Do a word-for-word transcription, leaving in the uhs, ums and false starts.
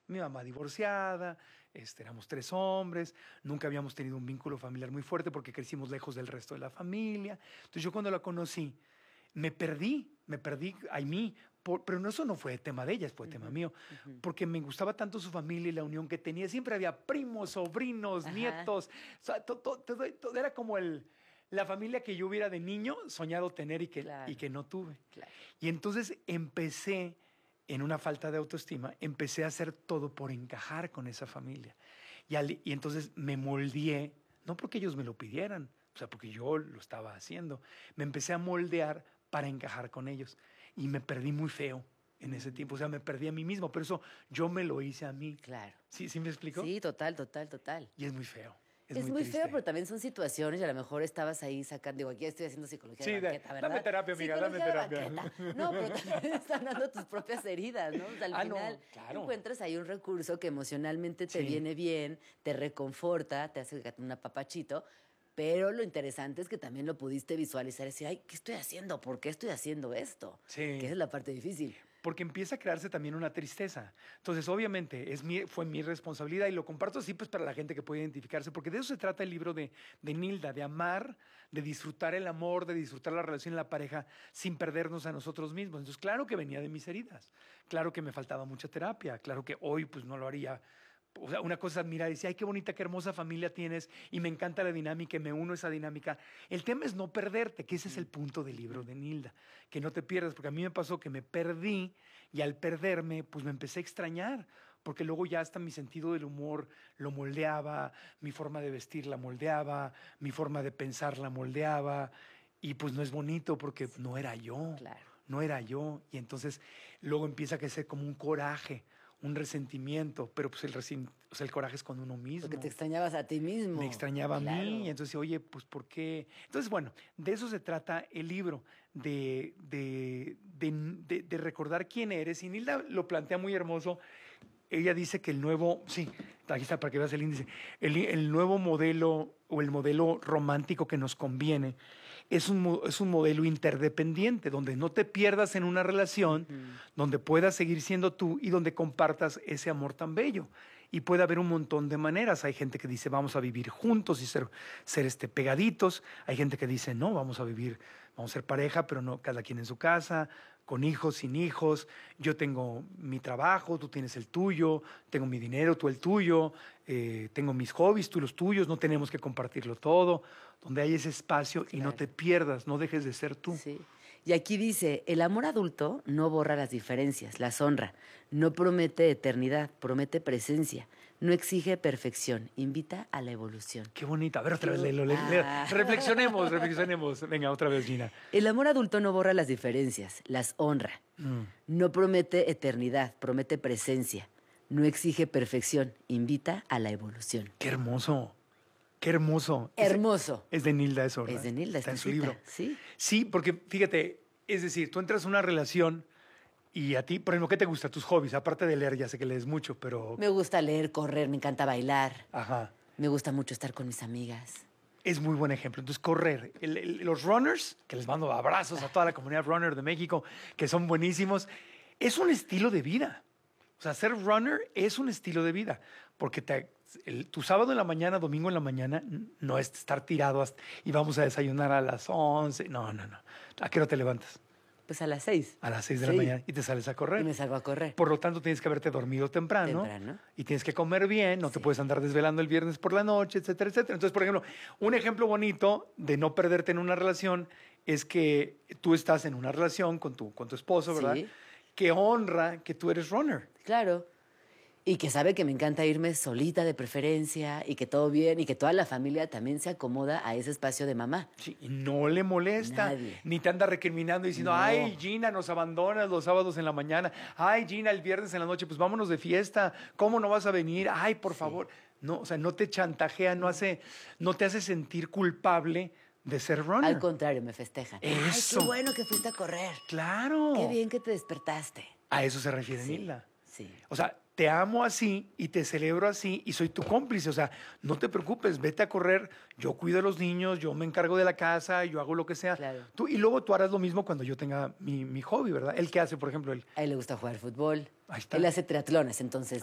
Mi mamá divorciada, este, éramos tres hombres, nunca habíamos tenido un vínculo familiar muy fuerte porque crecimos lejos del resto de la familia. Entonces yo cuando la conocí, me perdí, me perdí a mí, por- pero no, eso no fue tema de ella, fue tema Ujú, mío, ujú. porque me gustaba tanto su familia y la unión que tenía. Siempre había primos, sobrinos, Ajá, nietos, o sea, to- to- todo, todo era como el, la familia que yo hubiera de niño soñado tener y que, y claro, que no tuve. claro. Y entonces empecé, en una falta de autoestima, empecé a hacer todo por encajar con esa familia. Y, al- y entonces me moldeé, no porque ellos me lo pidieran, o sea, porque yo lo estaba haciendo. Me empecé a moldear para encajar con ellos. Y me perdí muy feo en ese tiempo. O sea, Mm, me perdí a mí mismo, pero eso yo me lo hice a mí. claro. ¿Sí, sí me explico? Sí, total, total, total. Y es muy feo, es Es muy muy feo, triste. pero también son situaciones y a lo mejor estabas ahí sacando, digo, aquí estoy haciendo psicología de Sí, de- banqueta, dame ¿verdad? terapia, amiga, dame Psicología de terapia. banqueta. No, pero también están dando tus propias heridas, ¿no? O sea, al Ah, final no, claro. encuentras ahí un recurso que emocionalmente te Sí. viene bien, te reconforta, te hace un apapachito, pero lo interesante es que también lo pudiste visualizar y decir, ay, ¿qué estoy haciendo? ¿Por qué estoy haciendo esto? Que esa Sí, es la parte difícil. porque empieza a crearse también una tristeza. Entonces, obviamente, es mi, fue mi responsabilidad y lo comparto así pues para la gente que puede identificarse, porque de eso se trata el libro de, de Nilda, de amar, de disfrutar el amor, de disfrutar la relación en la pareja sin perdernos a nosotros mismos. Entonces, claro que venía de mis heridas, claro que me faltaba mucha terapia, claro que hoy pues no lo haría. O sea, una cosa es admirar y decir, ay, qué bonita, qué hermosa familia tienes y me encanta la dinámica y me uno a esa dinámica. El tema es no perderte, que ese es el Mm, punto del libro ujú. de Nilda, que no te pierdas, porque a mí me pasó que me perdí y al perderme, pues me empecé a extrañar, porque luego ya hasta mi sentido del humor lo moldeaba, mi forma de vestir la moldeaba, mi forma de pensar la moldeaba, y pues no es bonito porque Sí, no era yo, claro. no era yo, y entonces luego empieza a crecer como un coraje, un resentimiento, pero pues el, resen- o sea, el coraje es con uno Porque te mismo. extrañabas a ti Me mismo. extrañaba a mí, y Claro. entonces, oye, pues ¿por qué? Entonces, bueno, de eso se trata el libro, de, de, de, de- de recordar quién eres. Y Nilda lo plantea muy hermoso. Ella dice que el nuevo, sí, aquí está para que veas el índice, el, el nuevo modelo o el modelo romántico que nos conviene es un, mo- es un modelo interdependiente, donde no te pierdas en una relación, Ujú. donde puedas seguir siendo tú y donde compartas ese amor tan bello. Y puede haber un montón de maneras. Hay gente que dice vamos a vivir juntos y ser, ser este, pegaditos. Hay gente que dice no, vamos a vivir, vamos a ser pareja, pero no cada quien en su casa, con hijos, sin hijos. Yo tengo mi trabajo, tú tienes el tuyo, tengo mi dinero, tú el tuyo, eh, tengo mis hobbies, tú los tuyos, no tenemos que compartirlo todo, donde hay ese espacio y no Claro. te pierdas, no dejes de ser tú. Sí. Y aquí dice, el amor adulto no borra las diferencias, las honra, no promete eternidad, promete presencia, no exige perfección, invita a la evolución. Qué bonita. A ver, otra Qué vez, bo- léelo, léelo, léelo. Ah. Reflexionemos, reflexionemos. Venga, otra vez, Gina. El amor adulto no borra las diferencias, las honra, Mm, no promete eternidad, promete presencia, no exige perfección, invita a la evolución. qué hermoso, qué hermoso. Ese- Hermoso. es de Nilda eso, Es ¿verdad? de Nilda Está esta en su cita, libro. ¿sí? Sí, porque fíjate, es decir, tú entras a una relación y a ti, por ejemplo, ¿qué te gusta? Tus hobbies, aparte de leer, ya sé que lees mucho, pero, Me gusta leer, correr, me encanta bailar, ajá, me gusta mucho estar con mis amigas. es muy buen ejemplo. Entonces, correr. El- el- los runners, que les mando abrazos a toda la comunidad runner de México, que son buenísimos, es un estilo de vida. O sea, ser runner es un estilo de vida, porque te- el- tu sábado en la mañana, domingo en la mañana, n- no es estar tirado hasta- y vamos a desayunar a las once. No, no, no. ¿A qué hora te levantas? Pues a las seis. A las seis de la Sí. mañana y te sales a Y correr. me salgo a correr. Por lo tanto, tienes que haberte dormido temprano, Temprano. y tienes que comer bien, no te Sí. puedes andar desvelando el viernes por la noche, etcétera, etcétera. Entonces, por ejemplo, un ejemplo bonito de no perderte en una relación es que tú estás en una relación con tu, con tu esposo, ¿verdad? Sí. Que honra que tú eres runner. Claro. Y que sabe que me encanta irme solita de preferencia y que todo bien y que toda la familia también se acomoda a ese espacio de mamá. Sí, y no le molesta, Nadie. ni te anda recriminando diciendo, No. ay, Gina, nos abandonas los sábados en la mañana, ay, Gina, el viernes en la noche, pues vámonos de fiesta, ¿cómo no vas a venir? Ay, por Sí. favor. No, o sea, no te chantajea, no hace, no te hace sentir culpable de ser runner. Al contrario, me festejan. Ay, Eso. qué bueno que fuiste a correr. Claro. Qué bien que te despertaste. A eso se refiere Sí, Nilda. sí. O sea, te amo así y te celebro así y soy tu cómplice. O sea, no te preocupes, vete a correr. Yo cuido a los niños, yo me encargo de la casa, yo hago lo que sea. Claro. Tú, y luego tú harás lo mismo cuando yo tenga mi, mi hobby, ¿verdad? ¿El qué hace, por ejemplo? Él. A él le gusta jugar fútbol. Ahí está. Él hace triatlones, entonces